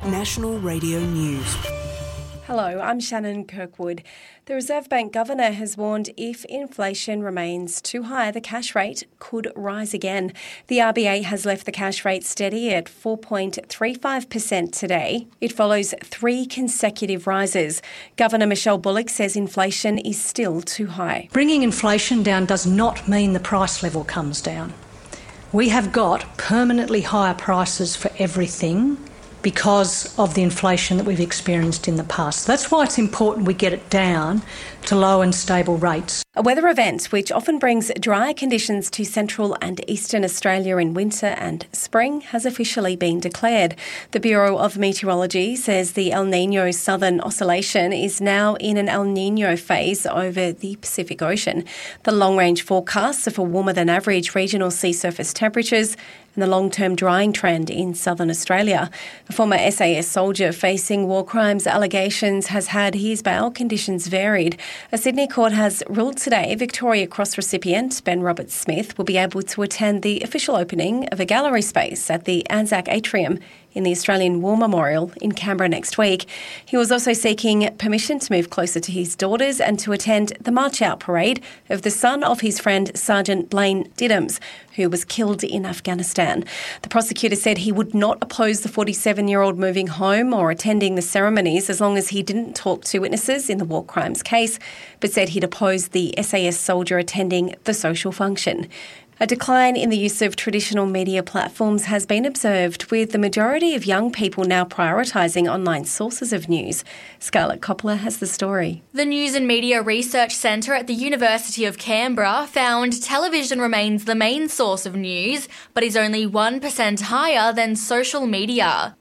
National Radio News. Hello, I'm Shannon Kirkwood. The Reserve Bank Governor has warned if inflation remains too high, the cash rate could rise again. The RBA has left the cash rate steady at 4.35% today. It follows 3 consecutive rises. Governor Michelle Bullock says inflation is still too high. Bringing inflation down does not mean the price level comes down. We have got permanently higher prices for everything because of the inflation that we've experienced in the past. That's why it's important we get it down to low and stable rates. A weather event which often brings dry conditions to central and eastern Australia in winter and spring has officially been declared. The Bureau of Meteorology says the El Niño Southern Oscillation is now in an El Niño phase over the Pacific Ocean. The long-range forecasts are for warmer than average regional sea surface temperatures and the long-term drying trend in southern Australia. A former SAS soldier facing war crimes allegations has had his bail conditions varied. A Sydney court has ruled today Victoria Cross recipient Ben Roberts-Smith will be able to attend the official opening of a gallery space at the Anzac Atrium in the Australian War Memorial in Canberra next week. He was also seeking permission to move closer to his daughters and to attend the march-out parade of the son of his friend Sergeant Blaine Diddams, who was killed in Afghanistan. The prosecutor said he would not oppose the 47-year-old moving home or attending the ceremonies as long as he didn't talk to witnesses in the war crimes case, but said he'd oppose the SAS soldier attending the social function. A decline in the use of traditional media platforms has been observed, with the majority of young people now prioritising online sources of news. Scarlett Coppola has the story. The News and Media Research Centre at the University of Canberra found television remains the main source of news, but is only 1% higher than social media.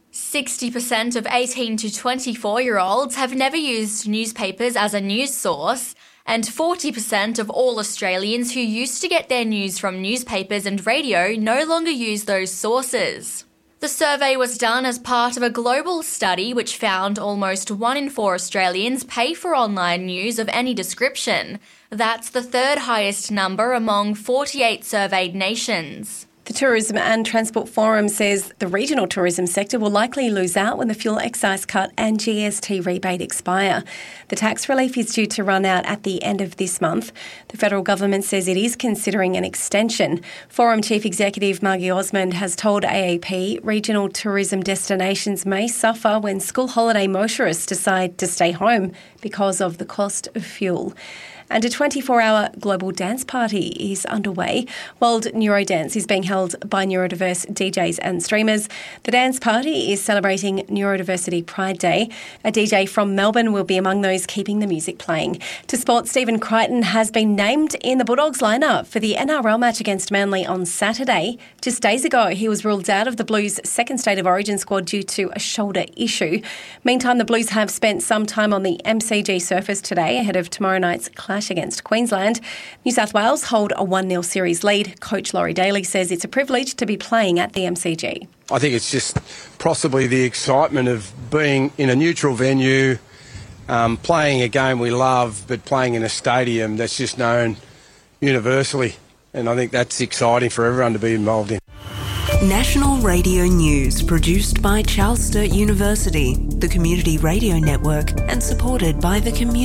60% of 18 to 24-year-olds have never used newspapers as a news source, and 40% of all Australians who used to get their news from newspapers and radio no longer use those sources. The survey was done as part of a global study which found almost 1 in 4 Australians pay for online news of any description. That's the third highest number among 48 surveyed nations. The Tourism and Transport Forum says the regional tourism sector will likely lose out when the fuel excise cut and GST rebate expire. The tax relief is due to run out at the end of this month. The federal government says it is considering an extension. Forum Chief Executive Margie Osmond has told AAP regional tourism destinations may suffer when school holiday motorists decide to stay home because of the cost of fuel. And a 24-hour global dance party is underway. World Neurodance is being held by neurodiverse DJs and streamers. The dance party is celebrating Neurodiversity Pride Day. A DJ from Melbourne will be among those keeping the music playing. To sport, Stephen Crichton has been named in the Bulldogs lineup for the NRL match against Manly on Saturday. Just days ago, he was ruled out of the Blues' second State of Origin squad due to a shoulder issue. Meantime, the Blues have spent some time on the MCG surface today ahead of tomorrow night's clash against Queensland. New South Wales hold a 1-0 series lead. Coach Laurie Daly says it's a privilege to be playing at the MCG. I think it's just possibly the excitement of being in a neutral venue, playing a game we love, but playing in a stadium that's just known universally. And I think that's exciting for everyone to be involved in. National Radio News, produced by Charles Sturt University, the Community Radio Network, and supported by the community.